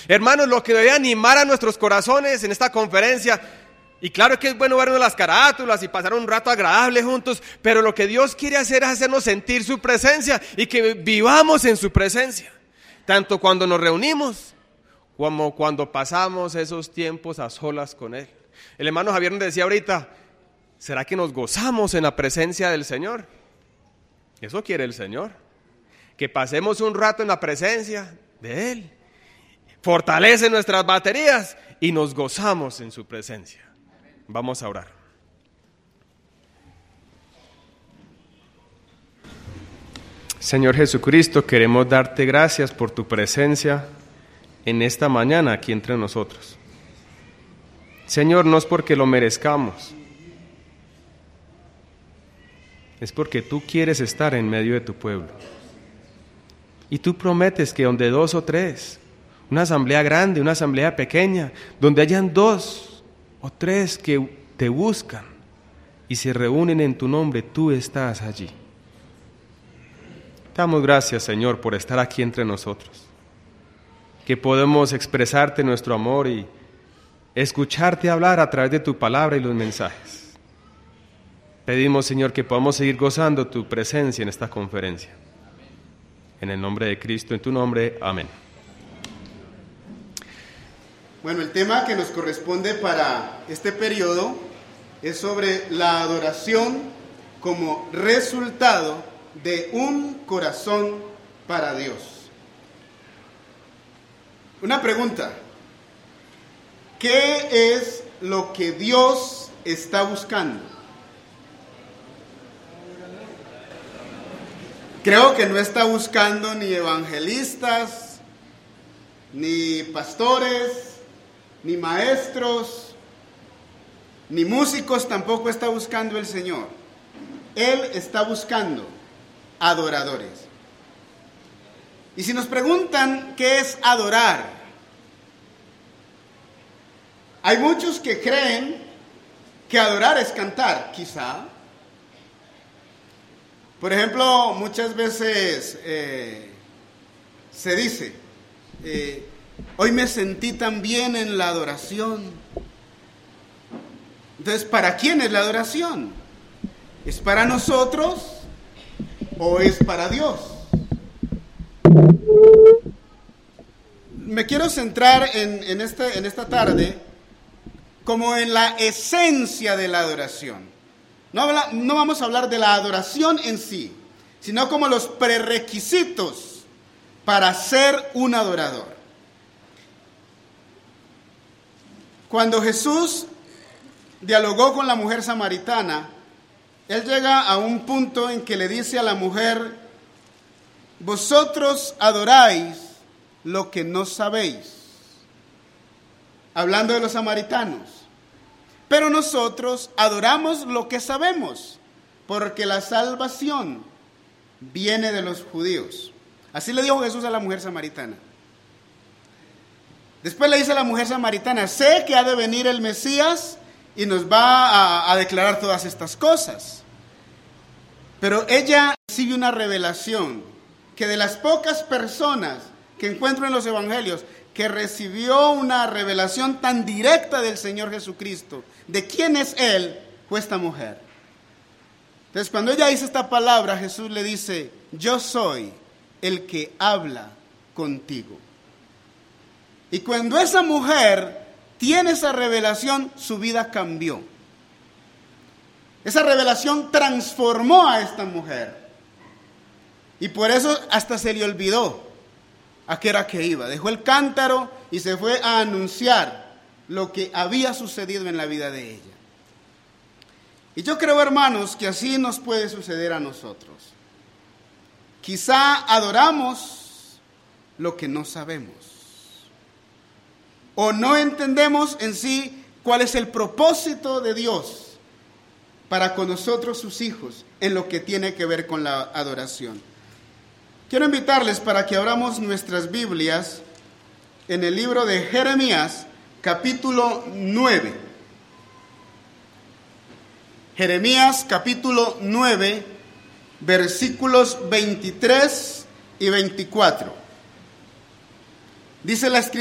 Hermanos, lo que debe animar a nuestros corazones en esta conferencia, y claro que es bueno vernos las carátulas y pasar un rato agradable juntos, pero lo que Dios quiere hacer es hacernos sentir su presencia y que vivamos en su presencia, tanto cuando nos reunimos como cuando pasamos esos tiempos a solas con Él. El hermano Javier nos decía ahorita, ¿será que nos gozamos en la presencia del Señor? Eso quiere el Señor, que pasemos un rato en la presencia de Él, fortalece nuestras baterías y nos gozamos en su presencia. Vamos a orar. Señor Jesucristo, queremos darte gracias por tu presencia en esta mañana aquí entre nosotros. Señor, no es porque lo merezcamos, es porque tú quieres estar en medio de tu pueblo. Y tú prometes que donde 2 o 3, una asamblea grande, una asamblea pequeña, donde hayan 2 o 3 que te buscan y se reúnen en tu nombre, tú estás allí. Damos gracias, Señor, por estar aquí entre nosotros, que podemos expresarte nuestro amor y escucharte hablar a través de tu palabra y los mensajes. Pedimos, Señor, que podamos seguir gozando tu presencia en esta conferencia. En el nombre de Cristo, en tu nombre, amén. Bueno, el tema que nos corresponde para este periodo es sobre la adoración como resultado de un corazón para Dios. Una pregunta: ¿qué es lo que Dios está buscando? Creo que no está buscando ni evangelistas, ni pastores, ni maestros, ni músicos, tampoco está buscando el Señor. Él está buscando adoradores. Y si nos preguntan qué es adorar, hay muchos que creen que adorar es cantar, quizá. Por ejemplo, muchas veces se dice, hoy me sentí tan bien en la adoración. Entonces, ¿para quién es la adoración? ¿Es para nosotros o es para Dios? Me quiero centrar en esta tarde como en la esencia de la adoración. No vamos a hablar de la adoración en sí, sino como los prerequisitos para ser un adorador. Cuando Jesús dialogó con la mujer samaritana, Él llega a un punto en que le dice a la mujer: vosotros adoráis lo que no sabéis. Hablando de los samaritanos. Pero nosotros adoramos lo que sabemos, porque la salvación viene de los judíos. Así le dijo Jesús a la mujer samaritana. Después le dice a la mujer samaritana: sé que ha de venir el Mesías y nos va a declarar todas estas cosas. Pero ella recibe una revelación que de las pocas personas que encuentro en los evangelios que recibió una revelación tan directa del Señor Jesucristo, de quién es Él, fue esta mujer. Entonces, cuando ella dice esta palabra, Jesús le dice: yo soy el que habla contigo. Y cuando esa mujer tiene esa revelación, su vida cambió. Esa revelación transformó a esta mujer. Y por eso hasta se le olvidó a qué era que iba. Dejó el cántaro y se fue a anunciar lo que había sucedido en la vida de ella. Y yo creo, hermanos, que así nos puede suceder a nosotros. Quizá adoramos lo que no sabemos. O no entendemos en sí cuál es el propósito de Dios para con nosotros, sus hijos, en lo que tiene que ver con la adoración. Quiero invitarles para que abramos nuestras Biblias en el libro de Jeremías, capítulo 9. Jeremías, capítulo 9, versículos 23 y 24. Dice la Escritura: